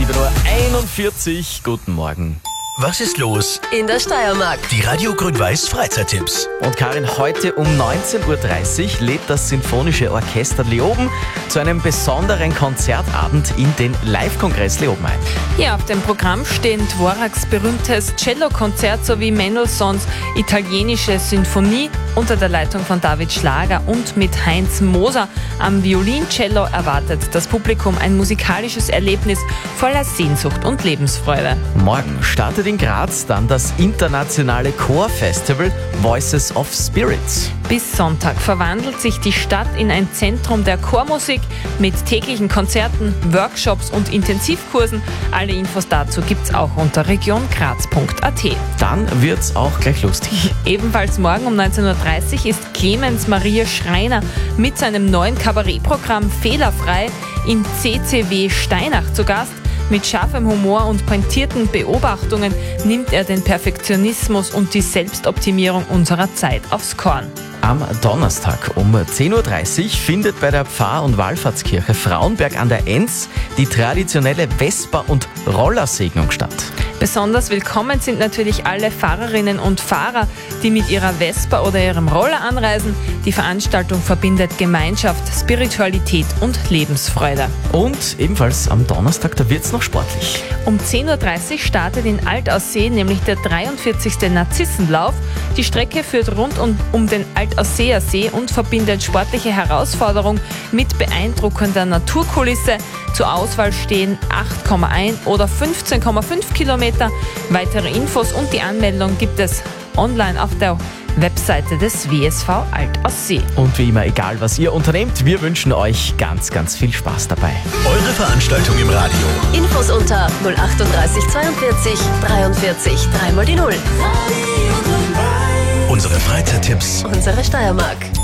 7:41 Uhr. Guten Morgen. Was ist los? In der Steiermark. Die Radio Grün-Weiß Freizeittipps. Und Karin, heute um 19:30 Uhr lädt das Sinfonische Orchester Leoben zu einem besonderen Konzertabend in den Live-Kongress Leoben ein. Ja, auf dem Programm stehen Dvoraks berühmtes Cellokonzert sowie Mendelssohns italienische Sinfonie unter der Leitung von David Schlager und mit Heinz Moser am Violoncello erwartet das Publikum ein musikalisches Erlebnis voller Sehnsucht und Lebensfreude. Morgen startet in Graz dann das internationale Chorfestival Voices of Spirits. Bis Sonntag verwandelt sich die Stadt in ein Zentrum der Chormusik mit täglichen Konzerten, Workshops und Intensivkursen. Alle Infos dazu gibt's auch unter regiongraz.at. Dann wird's auch gleich lustig. Ebenfalls morgen um 19:30 Uhr ist Clemens Maria Schreiner mit seinem neuen Kabarettprogramm Fehlerfrei in CCW Steinach zu Gast. Mit scharfem Humor und pointierten Beobachtungen nimmt er den Perfektionismus und die Selbstoptimierung unserer Zeit aufs Korn. Am Donnerstag um 10:30 Uhr findet bei der Pfarr- und Wallfahrtskirche Frauenberg an der Enz die traditionelle Vesper- und Rollersegnung statt. Besonders willkommen sind natürlich alle Fahrerinnen und Fahrer, die mit ihrer Vespa oder ihrem Roller anreisen. Die Veranstaltung verbindet Gemeinschaft, Spiritualität und Lebensfreude. Und ebenfalls am Donnerstag, da wird's noch sportlich. Um 10:30 Uhr startet in Altaussee nämlich der 43. Narzissenlauf. Die Strecke führt rund um den Altausseer See und verbindet sportliche Herausforderung mit beeindruckender Naturkulisse. Zur Auswahl stehen 8,1 oder 15,5 Kilometer. Weitere Infos und die Anmeldung gibt es online auf der Webseite des WSV Altaussee. Und wie immer, egal was ihr unternehmt, wir wünschen euch ganz, ganz viel Spaß dabei. Eure Veranstaltung im Radio. Infos unter 038 42 43 3 mal die 0. Unsere Freizeittipps. Unsere Steiermark.